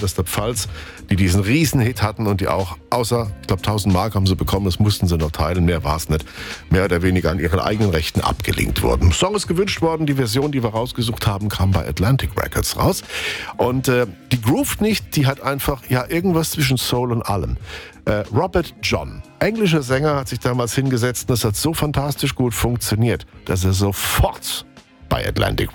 aus der Pfalz, die diesen Riesenhit hatten und die auch außer, ich glaube 1000 Mark haben sie bekommen, das mussten sie noch teilen, mehr war es nicht, mehr oder weniger an ihren eigenen Rechten abgelinkt wurden. Song ist gewünscht worden, die Version, die wir rausgesucht haben, kam bei Atlantic Records raus und die groovt nicht, die hat einfach irgendwas zwischen Soul und allem. Robert John, englischer Sänger, hat sich damals hingesetzt und das hat so fantastisch gut funktioniert, dass er sofort bei Atlantic